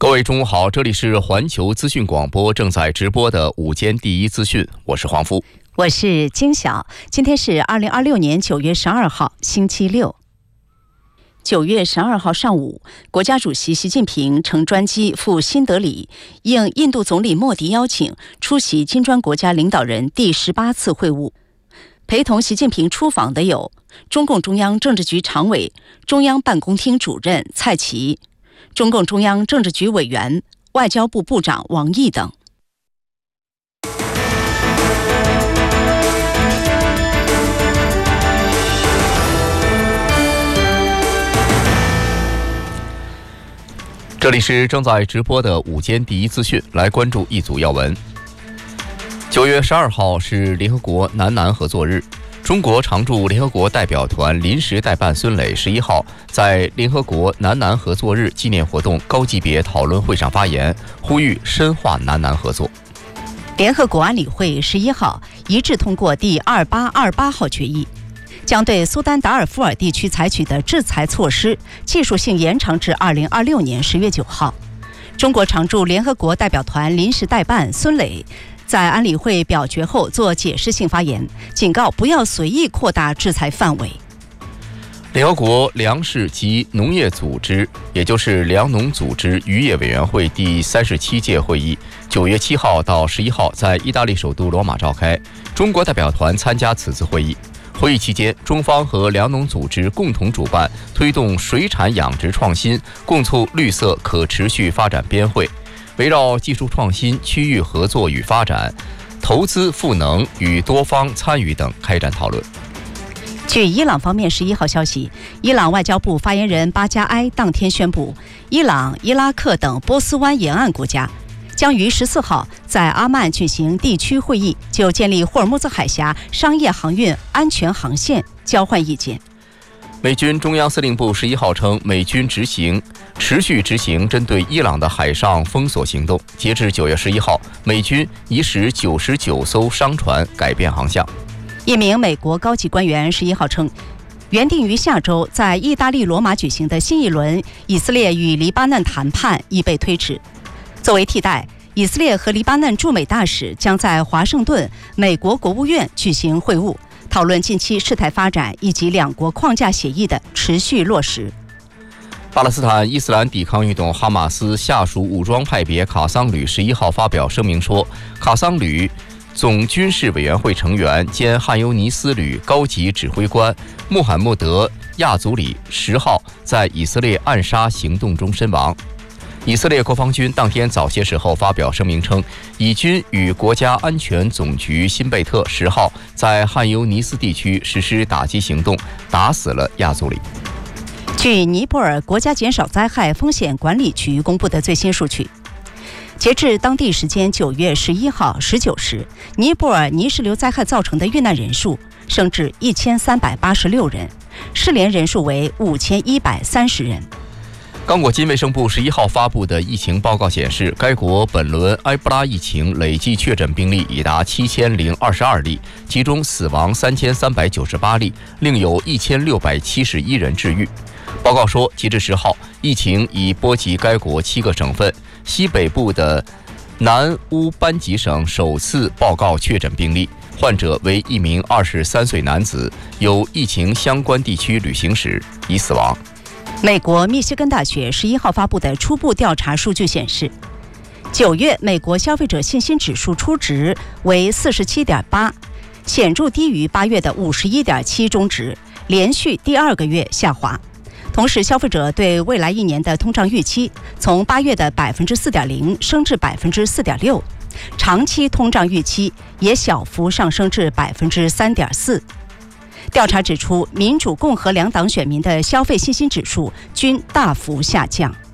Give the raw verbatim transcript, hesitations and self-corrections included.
各位中午好，这里是环球资讯广播正在直播的午间第一资讯，我是黄福， 我是金晓。今天是二零二六年九月十二号，星期六。九月十二号上午，国家主席习近平乘专机赴新德里，应印度总理莫迪邀请，出席金砖国家领导人第十八次会晤。陪同习近平出访的有中共中央政治局常委、中央办公厅主任蔡奇、中共中央政治局委员、外交部部长王毅等。 这里是正在直播的午间第一资讯，来关注一组要闻。九月十二号是联合国南南合作日，中国常驻联合国代表团临时代办孙磊十一号在联合国南南合作日纪念活动高级别讨论会上发言，呼吁深化南南合作。 联合国安理会十一号一致通过第二八二八号决议，将对苏丹达尔富尔地区采取的制裁措施技术性延长至二零二六年十月九号。中国常驻联合国代表团临时代办孙磊在安理会表决后做解释性发言，警告不要随意扩大制裁范围。 联合国粮食及农业组织，也就是粮农组织渔业委员会第三十七届会议，九月七号到十一号在意大利首都罗马召开，中国代表团参加此次会议。会议期间，中方和粮农组织共同主办推动水产养殖创新，共促绿色可持续发展边会，围绕技术创新、区域合作与发展、投资赋能与多方参与等开展讨论。 据伊朗方面十一号消息，伊朗外交部发言人巴加埃当天宣布，伊朗、伊拉克等波斯湾沿岸国家将于十四号在阿曼举行地区会议，就建立霍尔木兹海峡商业航运安全航线交换意见。 美军中央司令部十一号称，美军执行持续执行针对伊朗的海上封锁行动。截至九月十一号，美军已使九十九艘商船改变航向。 一名美国高级官员十一号称，原定于下周在意大利罗马举行的新一轮以色列与黎巴嫩谈判已被推迟。作为替代，以色列和黎巴嫩驻美大使将在华盛顿美国国务院举行会晤，讨论近期事态发展以及两国框架协议的持续落实。 巴勒斯坦伊斯兰抵抗运动哈马斯下属武装派别卡桑旅十一号发表声明说，卡桑旅总军事委员会成员兼汉尤尼斯旅高级指挥官穆罕默德·亚祖里十号在以色列暗杀行动中身亡。以色列国防军当天早些时候发表声明称，以军与国家安全总局辛贝特十号在汉尤尼斯地区实施打击行动，打死了亚祖里。 据尼泊尔国家减少灾害风险管理局公布的最新数据，截至当地时间九月十一号十九时，尼泊尔泥石流灾害造成的遇难人数升至一千三百八十六人，失联人数为五千一百三十人。 刚果金卫生部十一号发布的疫情报告显示，该国本轮埃博拉疫情累计确诊病例已达七千零二十二例，其中死亡三千三百九十八例，另有一千六百七十一人治愈。报告说，截至十号，疫情已波及该国七个省份，西北部的南乌班吉省首次报告确诊病例，患者为一名二十三岁男子，有疫情相关地区旅行史，已死亡。 美国密歇根大学十一号发布的初步调查数据显示，九月美国消费者信心指数初值为四十七点八，显著低于八月的五十一点七中值，连续第二个月下滑。同时，消费者对未来一年的通胀预期从八月的百分之四点零升至百分之四点六，长期通胀预期也小幅上升至百分之三点四。调查指出，民主、共和两党选民的消费信心指数均大幅下降。